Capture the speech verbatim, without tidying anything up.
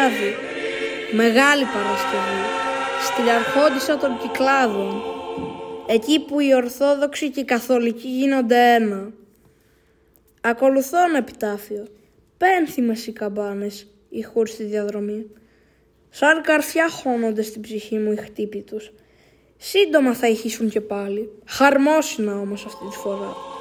βράδυ, Μεγάλη Παρασκευή, στην Αρχόντισσα των Κυκλάδων, εκεί που οι Ορθόδοξοι και οι Καθολικοί γίνονται ένα. Ακολουθώ επιτάφιο, πένθυμες οι καμπάνες, ηχούν στη διαδρομή. Σαν καρφιά χώνονται στην ψυχή μου οι χτύποι τους. Σύντομα θα ηχήσουν και πάλι, χαρμόσυνα όμως αυτή τη φορά.